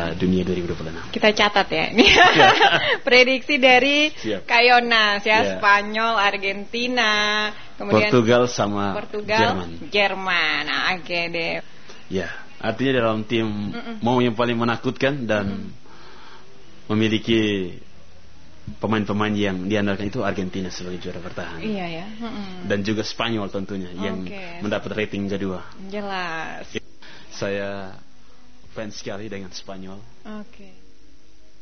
Piala Dunia 2026. Kita catat ya. Prediksi dari Kak Yonas ya, Spanyol, Argentina, kemudian Portugal sama Jerman. Nah, oke deh. Ya, artinya dalam tim mau yang paling menakutkan dan memiliki pemain-pemain yang diandalkan itu Argentina sebagai juara bertahan. Iya ya. Dan juga Spanyol tentunya yang mendapat rating kedua. Jelas. Saya fans sekali dengan Spanyol. Oke.